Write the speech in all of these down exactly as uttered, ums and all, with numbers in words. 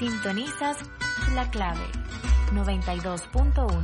Sintonizas La Clave noventa y dos punto uno.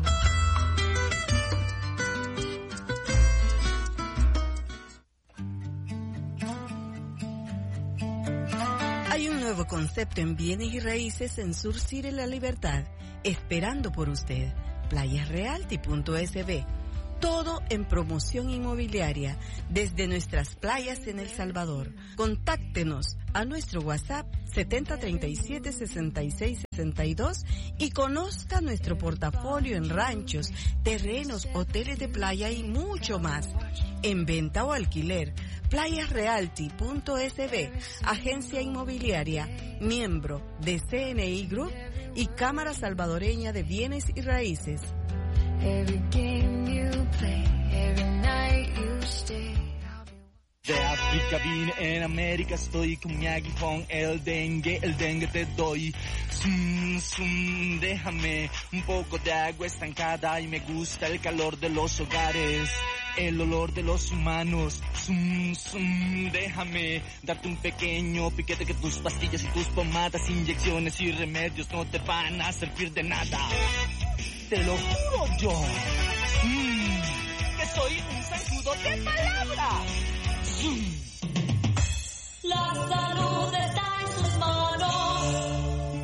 Hay un nuevo concepto en bienes y raíces en Sur City La Libertad, esperando por usted. playas realty punto es be. Todo en promoción inmobiliaria desde nuestras playas en El Salvador. Contáctenos a nuestro WhatsApp setenta treinta y siete sesenta y seis sesenta y dos y conozca nuestro portafolio en ranchos, terrenos, hoteles de playa y mucho más. En venta o alquiler, playas realty punto es be, agencia inmobiliaria, miembro de C N I Group y Cámara Salvadoreña de Bienes y Raíces. Every game you play, every night you stay. De África vine, en América estoy con mi aguijón, el dengue, el dengue te doy. Zum, zum, déjame un poco de agua estancada y me gusta el calor de los hogares. El olor de los humanos, zum, zum, déjame darte un pequeño piquete que tus pastillas y tus pomadas, inyecciones y remedios no te van a servir de nada. Te lo juro yo, mm, que soy un zancudo de palabra. Mm. La salud está en sus manos.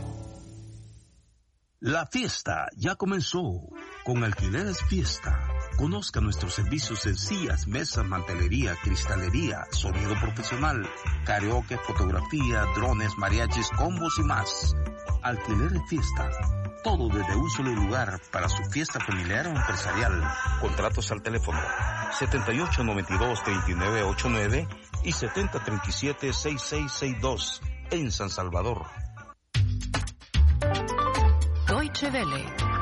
La fiesta ya comenzó. Con Alquileres Fiesta. Conozca nuestros servicios en sillas, mesas, mantelería, cristalería, sonido profesional, karaoke, fotografía, drones, mariachis, combos y más. Alquileres Fiesta. Todo desde un solo lugar para su fiesta familiar o empresarial. Contratos al teléfono setenta y ocho noventa y dos treinta y nueve ochenta y nueve y setenta treinta y siete sesenta y seis sesenta y dos en San Salvador. Deutsche Welle.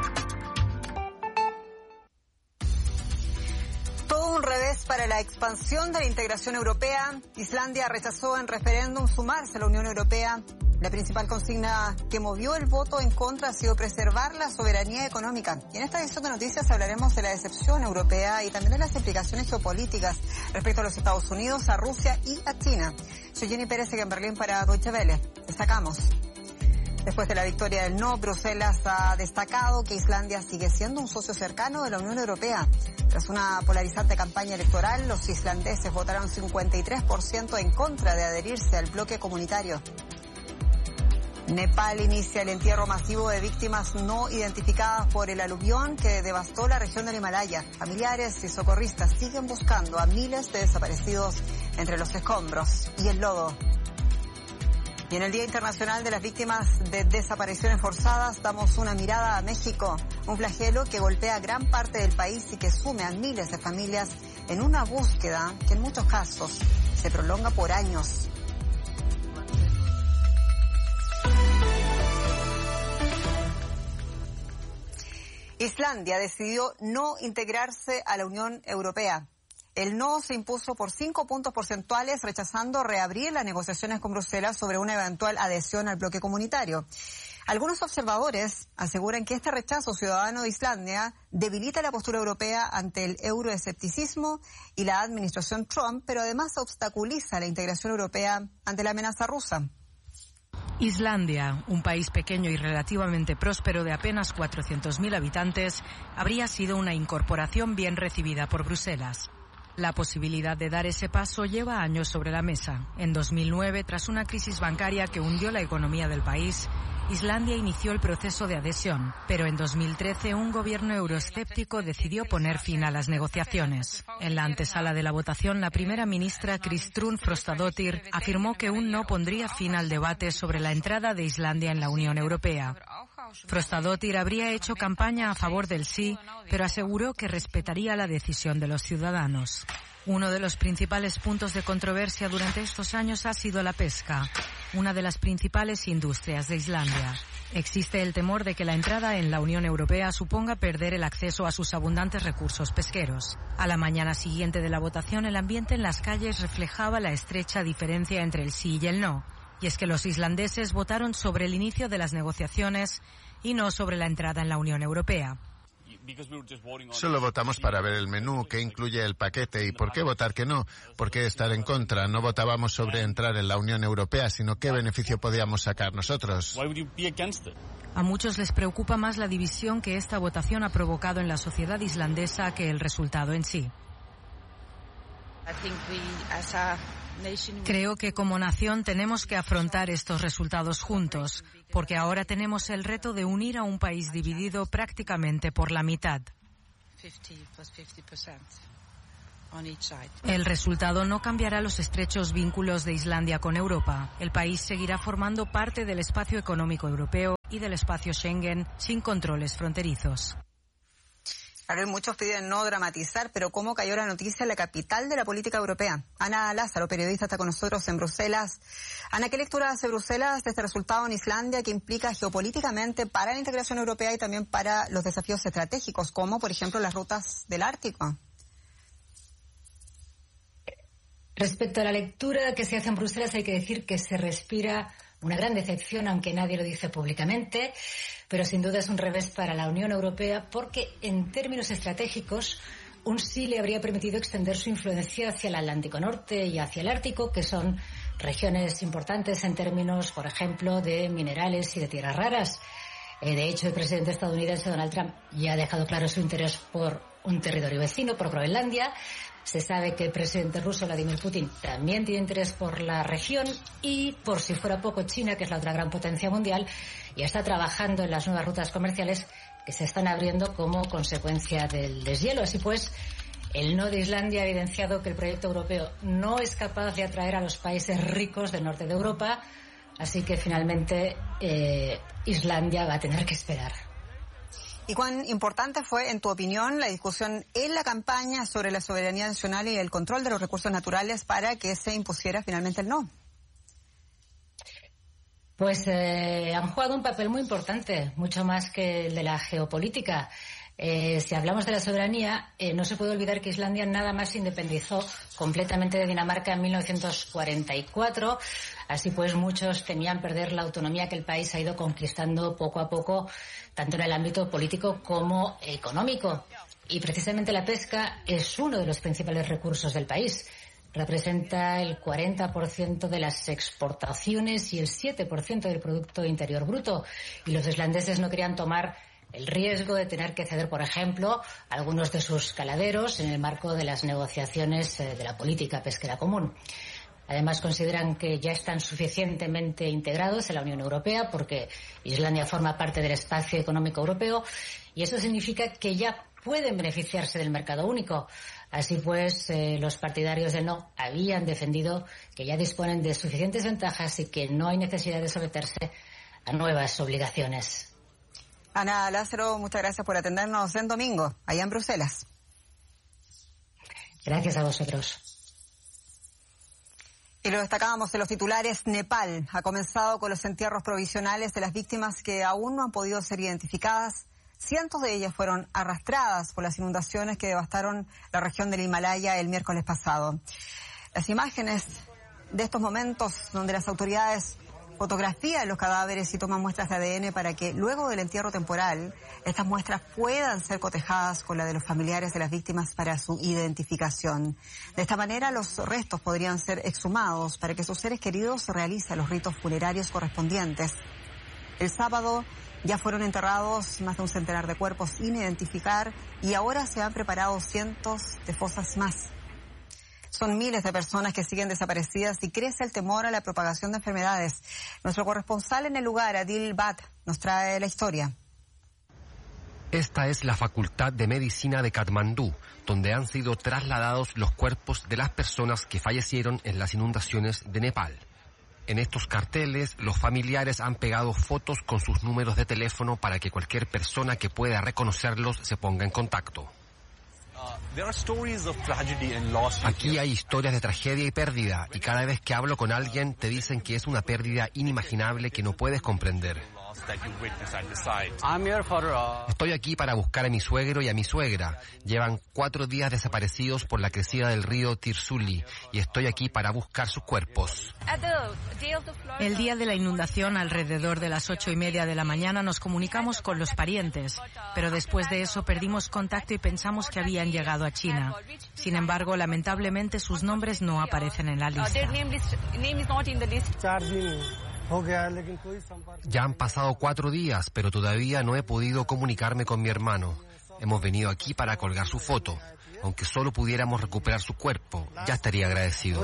Todo un revés para la expansión de la integración europea. Islandia rechazó en referéndum sumarse a la Unión Europea. La principal consigna que movió el voto en contra ha sido preservar la soberanía económica. Y en esta edición de noticias hablaremos de la decepción europea y también de las implicaciones geopolíticas respecto a los Estados Unidos, a Rusia y a China. Soy Jenny Pérez en Berlín para Deutsche Welle. Destacamos. Después de la victoria del no, Bruselas ha destacado que Islandia sigue siendo un socio cercano de la Unión Europea. Tras una polarizante campaña electoral, los islandeses votaron cincuenta y tres por ciento en contra de adherirse al bloque comunitario. Nepal inicia el entierro masivo de víctimas no identificadas por el aluvión que devastó la región del Himalaya. Familiares y socorristas siguen buscando a miles de desaparecidos entre los escombros y el lodo. Y en el Día Internacional de las Víctimas de Desapariciones Forzadas damos una mirada a México, un flagelo que golpea gran parte del país y que sume a miles de familias en una búsqueda que en muchos casos se prolonga por años. Islandia decidió no integrarse a la Unión Europea. El no se impuso por cinco puntos porcentuales, rechazando reabrir las negociaciones con Bruselas sobre una eventual adhesión al bloque comunitario. Algunos observadores aseguran que este rechazo ciudadano de Islandia debilita la postura europea ante el euroescepticismo y la administración Trump, pero además obstaculiza la integración europea ante la amenaza rusa. Islandia, un país pequeño y relativamente próspero de apenas cuatrocientos mil habitantes, habría sido una incorporación bien recibida por Bruselas. La posibilidad de dar ese paso lleva años sobre la mesa. En dos mil nueve, tras una crisis bancaria que hundió la economía del país, Islandia inició el proceso de adhesión, pero en dos mil trece un gobierno euroescéptico decidió poner fin a las negociaciones. En la antesala de la votación, la primera ministra Kristrún Frostadóttir afirmó que un no pondría fin al debate sobre la entrada de Islandia en la Unión Europea. Frostadóttir habría hecho campaña a favor del sí, pero aseguró que respetaría la decisión de los ciudadanos. Uno de los principales puntos de controversia durante estos años ha sido la pesca, una de las principales industrias de Islandia. Existe el temor de que la entrada en la Unión Europea suponga perder el acceso a sus abundantes recursos pesqueros. A la mañana siguiente de la votación, el ambiente en las calles reflejaba la estrecha diferencia entre el sí y el no. Y es que los islandeses votaron sobre el inicio de las negociaciones y no sobre la entrada en la Unión Europea. Solo votamos para ver el menú que incluye el paquete. ¿Y por qué votar que no? ¿Por qué estar en contra? No votábamos sobre entrar en la Unión Europea, sino qué beneficio podíamos sacar nosotros. A muchos les preocupa más la división que esta votación ha provocado en la sociedad islandesa que el resultado en sí. Creo que como nación tenemos que afrontar estos resultados juntos, porque ahora tenemos el reto de unir a un país dividido prácticamente por la mitad. El resultado no cambiará los estrechos vínculos de Islandia con Europa. El país seguirá formando parte del espacio económico europeo y del espacio Schengen sin controles fronterizos. Claro, muchos piden no dramatizar, pero ¿cómo cayó la noticia en la capital de la política europea? Ana Lázaro, periodista, está con nosotros en Bruselas. Ana, ¿qué lectura hace Bruselas de este resultado en Islandia que implica geopolíticamente para la integración europea y también para los desafíos estratégicos, como por ejemplo las rutas del Ártico? Respecto a la lectura que se hace en Bruselas, hay que decir que se respira una gran decepción, aunque nadie lo dice públicamente, pero sin duda es un revés para la Unión Europea porque en términos estratégicos un sí le habría permitido extender su influencia hacia el Atlántico Norte y hacia el Ártico, que son regiones importantes en términos, por ejemplo, de minerales y de tierras raras. Eh, de hecho, el presidente estadounidense Donald Trump ya ha dejado claro su interés por un territorio vecino, por Groenlandia. Se sabe que el presidente ruso Vladimir Putin también tiene interés por la región y, por si fuera poco, China, que es la otra gran potencia mundial, ya está trabajando en las nuevas rutas comerciales que se están abriendo como consecuencia del deshielo. Así pues, el no de Islandia ha evidenciado que el proyecto europeo no es capaz de atraer a los países ricos del norte de Europa, así que finalmente eh, Islandia va a tener que esperar. ¿Y cuán importante fue, en tu opinión, la discusión en la campaña sobre la soberanía nacional y el control de los recursos naturales para que se impusiera finalmente el no? Pues eh, han jugado un papel muy importante, mucho más que el de la geopolítica. Eh, si hablamos de la soberanía, eh, no se puede olvidar que Islandia nada más se independizó completamente de Dinamarca en mil novecientos cuarenta y cuatro. Así pues, muchos temían perder la autonomía que el país ha ido conquistando poco a poco, tanto en el ámbito político como económico. Y precisamente la pesca es uno de los principales recursos del país. Representa el cuarenta por ciento de las exportaciones y el siete por ciento del Producto Interior Bruto. Y los islandeses no querían tomar el riesgo de tener que ceder, por ejemplo, algunos de sus caladeros en el marco de las negociaciones de la política pesquera común. Además, consideran que ya están suficientemente integrados en la Unión Europea porque Islandia forma parte del espacio económico europeo y eso significa que ya pueden beneficiarse del mercado único. Así pues, eh, los partidarios del no habían defendido que ya disponen de suficientes ventajas y que no hay necesidad de someterse a nuevas obligaciones. Ana Lázaro, muchas gracias por atendernos en domingo, allá en Bruselas. Gracias a vosotros. Y lo destacábamos en los titulares, Nepal ha comenzado con los entierros provisionales de las víctimas que aún no han podido ser identificadas. Cientos de ellas fueron arrastradas por las inundaciones que devastaron la región del Himalaya el miércoles pasado. Las imágenes de estos momentos donde las autoridades fotografían los cadáveres y toman muestras de A D N para que luego del entierro temporal estas muestras puedan ser cotejadas con la de los familiares de las víctimas para su identificación. De esta manera los restos podrían ser exhumados para que sus seres queridos realicen los ritos funerarios correspondientes. El sábado ya fueron enterrados más de un centenar de cuerpos sin identificar y ahora se han preparado cientos de fosas más. Son miles de personas que siguen desaparecidas y crece el temor a la propagación de enfermedades. Nuestro corresponsal en el lugar, Adil Bhatt, nos trae la historia. Esta es la Facultad de Medicina de Katmandú, donde han sido trasladados los cuerpos de las personas que fallecieron en las inundaciones de Nepal. En estos carteles, los familiares han pegado fotos con sus números de teléfono para que cualquier persona que pueda reconocerlos se ponga en contacto. Aquí hay historias de tragedia y pérdida, y cada vez que hablo con alguien te dicen que es una pérdida inimaginable que no puedes comprender. Estoy aquí para buscar a mi suegro y a mi suegra. Llevan cuatro días desaparecidos por la crecida del río Tirsuli y estoy aquí para buscar sus cuerpos. El día de la inundación, alrededor de las ocho y media de la mañana, nos comunicamos con los parientes, pero después de eso perdimos contacto y pensamos que habían llegado a China. Sin embargo, lamentablemente sus nombres no aparecen en la lista. Ya han pasado cuatro días, pero todavía no he podido comunicarme con mi hermano. Hemos venido aquí para colgar su foto. Aunque solo pudiéramos recuperar su cuerpo, ya estaría agradecido.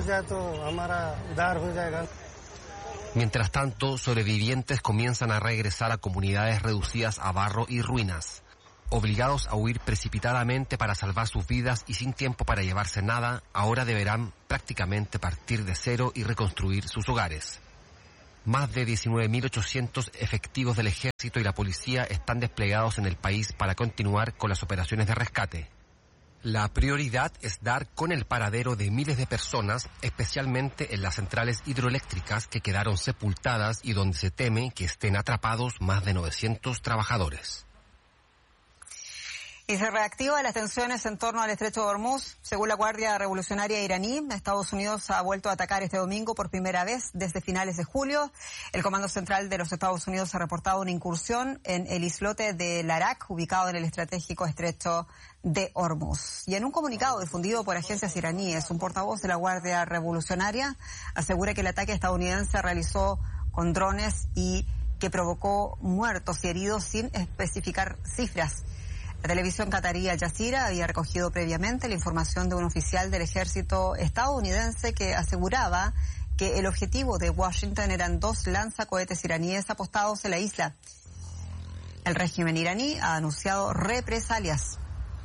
Mientras tanto, sobrevivientes comienzan a regresar a comunidades reducidas a barro y ruinas. Obligados a huir precipitadamente para salvar sus vidas y sin tiempo para llevarse nada, ahora deberán prácticamente partir de cero y reconstruir sus hogares. Más de diecinueve mil ochocientos efectivos del ejército y la policía están desplegados en el país para continuar con las operaciones de rescate. La prioridad es dar con el paradero de miles de personas, especialmente en las centrales hidroeléctricas que quedaron sepultadas y donde se teme que estén atrapados más de novecientos trabajadores. Y se reactiva las tensiones en torno al estrecho de Hormuz. Según la Guardia Revolucionaria iraní, Estados Unidos ha vuelto a atacar este domingo por primera vez desde finales de julio. El Comando Central de los Estados Unidos ha reportado una incursión en el islote de Larak, ubicado en el estratégico estrecho de Hormuz. Y en un comunicado difundido por agencias iraníes, un portavoz de la Guardia Revolucionaria asegura que el ataque estadounidense se realizó con drones y que provocó muertos y heridos sin especificar cifras. La televisión catarí Al Jazeera había recogido previamente la información de un oficial del ejército estadounidense que aseguraba que el objetivo de Washington eran dos lanzacohetes iraníes apostados en la isla. El régimen iraní ha anunciado represalias.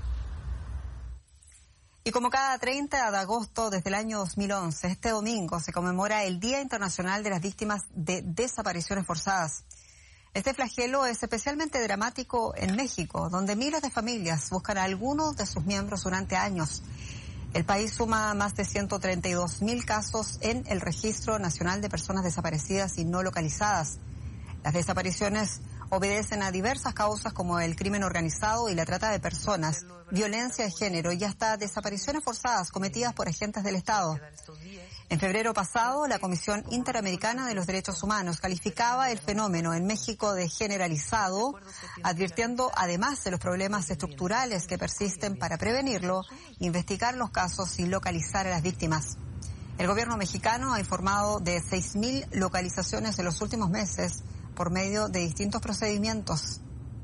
Y como cada treinta de agosto desde el año dos mil once, este domingo se conmemora el Día Internacional de las Víctimas de Desapariciones Forzadas. Este flagelo es especialmente dramático en México, donde miles de familias buscan a algunos de sus miembros durante años. El país suma más de ciento treinta y dos mil casos en el Registro Nacional de Personas Desaparecidas y No Localizadas. Las desapariciones obedecen a diversas causas como el crimen organizado y la trata de personas, violencia de género y hasta desapariciones forzadas cometidas por agentes del Estado. En febrero pasado, la Comisión Interamericana de los Derechos Humanos calificaba el fenómeno en México de generalizado, advirtiendo además de los problemas estructurales que persisten para prevenirlo, investigar los casos y localizar a las víctimas. El gobierno mexicano ha informado de seis mil localizaciones en los últimos meses por medio de distintos procedimientos.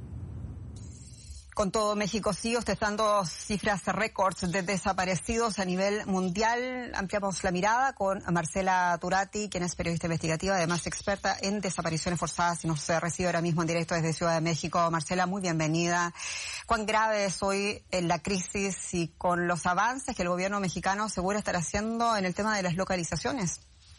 Con todo, México sigue ostentando cifras récords de desaparecidos a nivel mundial. Ampliamos la mirada con Marcela Turati, quien es periodista investigativa, además experta en desapariciones forzadas y nos recibe ahora mismo en directo desde Ciudad de México. Marcela, muy bienvenida. ¿Cuán grave es hoy la crisis y con los avances que el gobierno mexicano asegura estar haciendo en el tema de las localizaciones?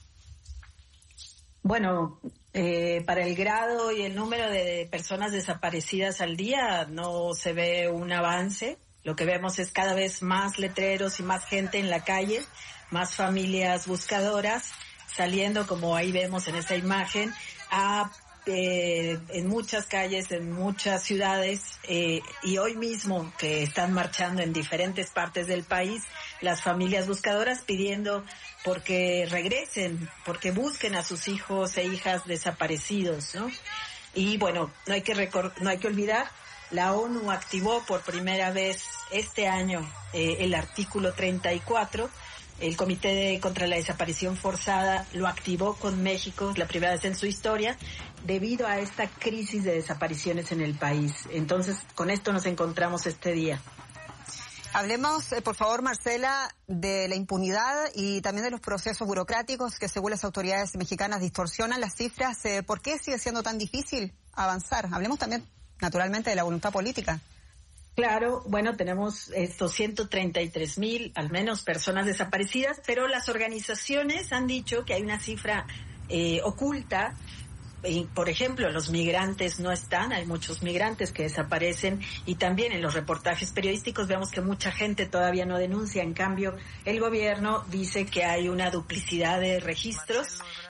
Bueno, eh, para el grado y el número de personas desaparecidas al día no se ve un avance. Lo que vemos es cada vez más letreros y más gente en la calle, más familias buscadoras saliendo, como ahí vemos en esta imagen, a eh, en muchas calles, en muchas ciudades, eh, y hoy mismo que están marchando en diferentes partes del país, las familias buscadoras pidiendo porque regresen, porque busquen a sus hijos e hijas desaparecidos, ¿no? Y bueno, no hay que recor- no hay que olvidar, la ONU activó por primera vez este año eh, el artículo treinta y cuatro. El Comité de, contra la Desaparición Forzada lo activó con México, la primera vez en su historia, debido a esta crisis de desapariciones en el país. Entonces, con esto nos encontramos este día. Hablemos, eh, por favor, Marcela, de la impunidad y también de los procesos burocráticos que, según las autoridades mexicanas, distorsionan las cifras. Eh, ¿Por qué sigue siendo tan difícil avanzar? Hablemos también, naturalmente, de la voluntad política. Claro, bueno, tenemos estos ciento treinta y tres mil, al menos, personas desaparecidas, pero las organizaciones han dicho que hay una cifra eh, oculta. Por ejemplo, los migrantes no están, hay muchos migrantes que desaparecen y también en los reportajes periodísticos vemos que mucha gente todavía no denuncia. En cambio, el gobierno dice que hay una duplicidad de registros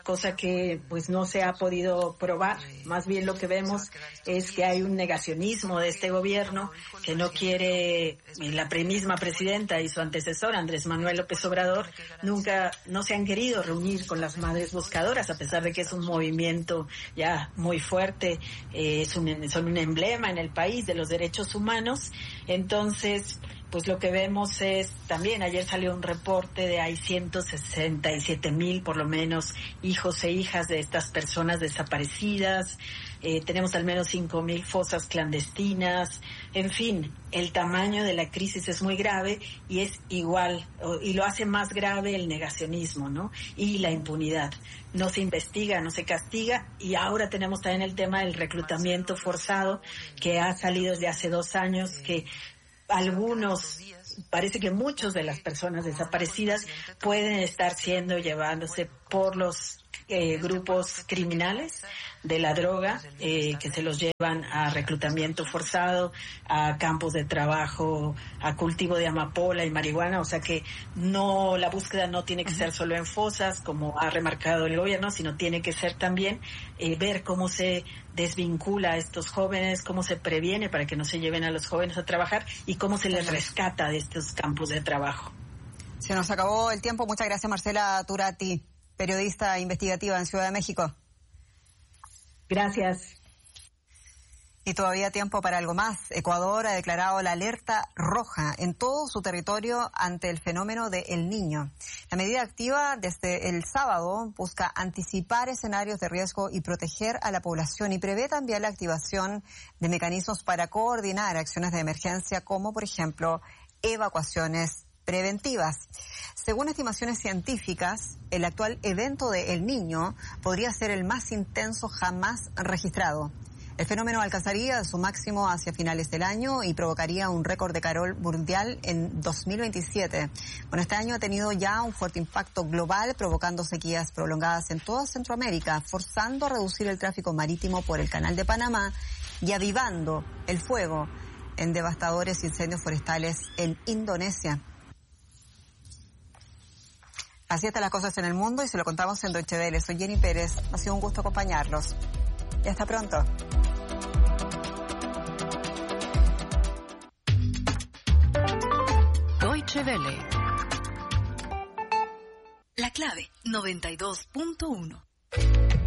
cosa que pues no se ha podido probar. Más bien lo que vemos es que hay un negacionismo de este gobierno que no quiere, la misma presidenta y su antecesor, Andrés Manuel López Obrador, nunca, no se han querido reunir con las madres buscadoras, a pesar de que es un movimiento ya muy fuerte, eh, es un, son un emblema en el país de los derechos humanos. Entonces, pues lo que vemos es, también ayer salió un reporte de hay ciento sesenta y siete mil por lo menos hijos e hijas de estas personas desaparecidas, eh, tenemos al menos cinco mil fosas clandestinas, en fin, el tamaño de la crisis es muy grave y es igual, y lo hace más grave el negacionismo, ¿no? Y la impunidad. No se investiga, no se castiga, y ahora tenemos también el tema del reclutamiento forzado que ha salido desde hace dos años, que algunos, parece que muchos de las personas desaparecidas pueden estar siendo llevándose por los eh, grupos criminales de la droga, eh, que se los llevan a reclutamiento forzado, a campos de trabajo, a cultivo de amapola y marihuana, o sea que no, la búsqueda no tiene que ser solo en fosas, como ha remarcado el gobierno, sino tiene que ser también eh, ver cómo se desvincula a estos jóvenes, cómo se previene para que no se lleven a los jóvenes a trabajar y cómo se les rescata de estos campos de trabajo. Se nos acabó el tiempo. Muchas gracias, Marcela Turati, periodista investigativa en Ciudad de México. Gracias. Y todavía tiempo para algo más. Ecuador ha declarado la alerta roja en todo su territorio ante el fenómeno de El Niño. La medida activa desde el sábado busca anticipar escenarios de riesgo y proteger a la población, y prevé también la activación de mecanismos para coordinar acciones de emergencia, como por ejemplo evacuaciones preventivas. Según estimaciones científicas, el actual evento de El Niño podría ser el más intenso jamás registrado. El fenómeno alcanzaría su máximo hacia finales del año y provocaría un récord de calor mundial en dos mil veintisiete. Bueno, este año ha tenido ya un fuerte impacto global, provocando sequías prolongadas en toda Centroamérica, forzando a reducir el tráfico marítimo por el Canal de Panamá y avivando el fuego en devastadores incendios forestales en Indonesia. Así están las cosas en el mundo y se lo contamos en Deutsche Welle. Soy Jenny Pérez. Ha sido un gusto acompañarlos. Y hasta pronto. Deutsche Welle. La clave noventa y dos punto uno.